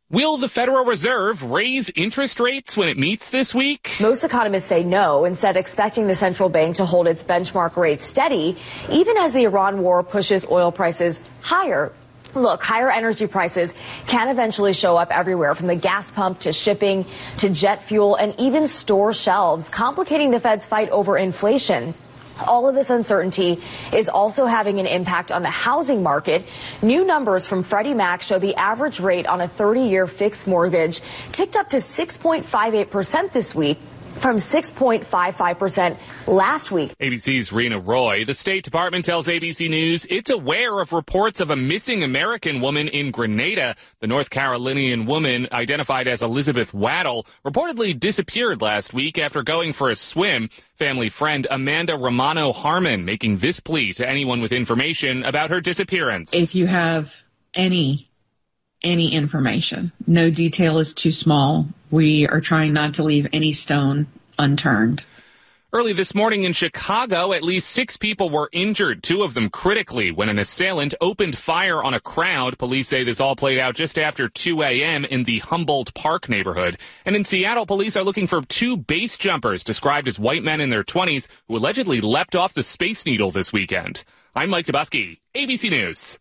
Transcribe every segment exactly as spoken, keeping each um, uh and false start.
Will the Federal Reserve raise interest rates when it meets this week? Most economists say no, instead expecting the central bank to hold its benchmark rate steady, even as the Iran war pushes oil prices higher. Look, higher energy prices can eventually show up everywhere, from the gas pump to shipping to jet fuel and even store shelves, complicating the Fed's fight over inflation. All of this uncertainty is also having an impact on the housing market. New numbers from Freddie Mac show the average rate on a thirty-year fixed mortgage ticked up to six point five eight percent this week, from six point five five percent last week. A B C's Rena Roy. The State Department tells A B C News it's aware of reports of a missing American woman in Grenada. The North Carolinian woman, identified as Elizabeth Waddle, reportedly disappeared last week after going for a swim. Family friend Amanda Romano Harmon making this plea to anyone with information about her disappearance. If you have any any information, no detail is too small. We are trying not to leave any stone unturned. Early this morning in Chicago, at least six people were injured, two of them critically, when an assailant opened fire on a crowd. Police say this all played out just after two a.m. in the Humboldt Park neighborhood. And in Seattle, police are looking for two base jumpers described as white men in their twenties who allegedly leapt off the Space Needle this weekend. I'm Mike Dubusky, A B C News.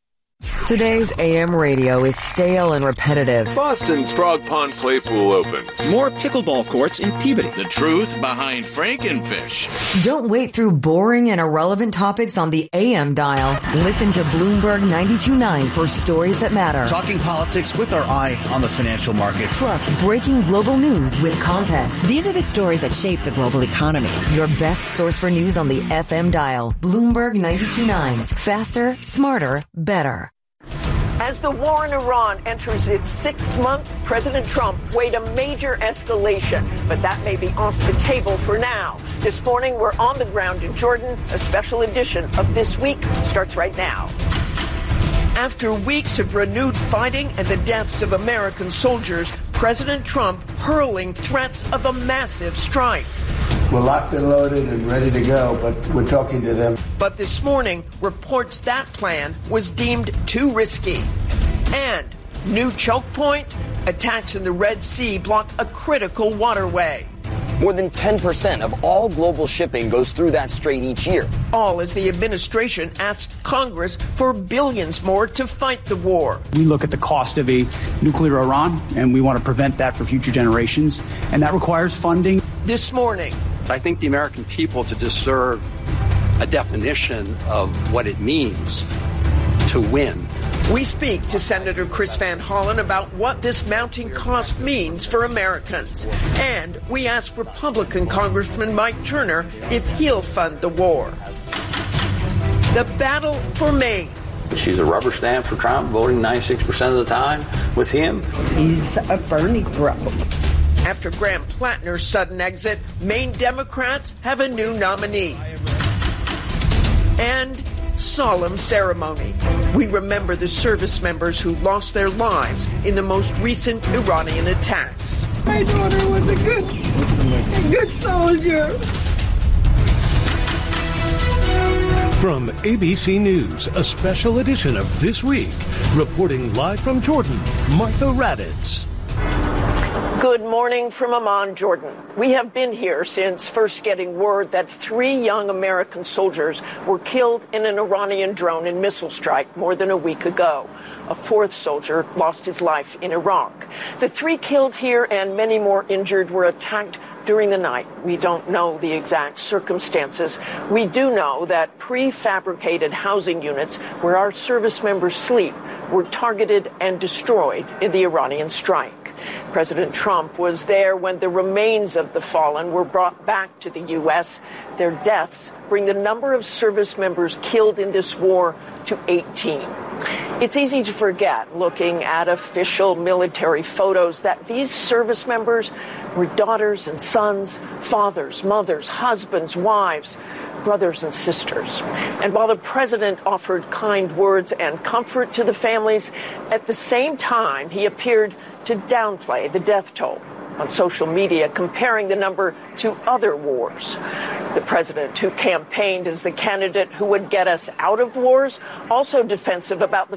Today's A M radio is stale and repetitive. Boston's Frog Pond Play Pool opens. More pickleball courts in Peabody. The truth behind Frankenfish. Don't wait through boring and irrelevant topics on the A M dial. Listen to Bloomberg ninety-two point nine for stories that matter. Talking politics with our eye on the financial markets. Plus, breaking global news with context. These are the stories that shape the global economy. Your best source for news on the F M dial. Bloomberg ninety-two point nine. Faster, smarter, better. As the war in Iran enters its sixth month, President Trump weighed a major escalation, but that may be off the table for now. This morning, we're on the ground in Jordan. A special edition of This Week starts right now. After weeks of renewed fighting and the deaths of American soldiers, President Trump hurling threats of a massive strike. We're locked and loaded and ready to go, but we're talking to them. But this morning, reports that plan was deemed too risky. And new choke point, attacks in the Red Sea block a critical waterway. More than ten percent of all global shipping goes through that strait each year. All as the administration asked Congress for billions more to fight the war. We look at the cost of a nuclear Iran, and we want to prevent that for future generations, and that requires funding. This morning, I think the American people to deserve a definition of what it means to win. We speak to Senator Chris Van Hollen about what this mounting cost means for Americans. And we ask Republican Congressman Mike Turner if he'll fund the war. The battle for Maine. She's a rubber stamp for Trump, voting ninety-six percent of the time with him. He's a Bernie bro. After Graham Plattner's sudden exit, Maine Democrats have a new nominee. And solemn ceremony. We remember the service members who lost their lives in the most recent Iranian attacks. My daughter was a good, a good soldier. From A B C News, a special edition of This Week, reporting live from Jordan, Martha Raddatz. Good morning from Amman, Jordan. We have been here since first getting word that three young American soldiers were killed in an Iranian drone and missile strike more than a week ago. A fourth soldier lost his life in Iraq. The three killed here and many more injured were attacked during the night. We don't know the exact circumstances. We do know that prefabricated housing units where our service members sleep were targeted and destroyed in the Iranian strike. President Trump was there when the remains of the fallen were brought back to the U S. Their deaths bring the number of service members killed in this war to eighteen. It's easy to forget, looking at official military photos, that these service members were daughters and sons, fathers, mothers, husbands, wives, brothers and sisters. And while the president offered kind words and comfort to the families, at the same time, he appeared to downplay the death toll on social media, comparing the number to other wars. The president, who campaigned as the candidate who would get us out of wars, also defensive about the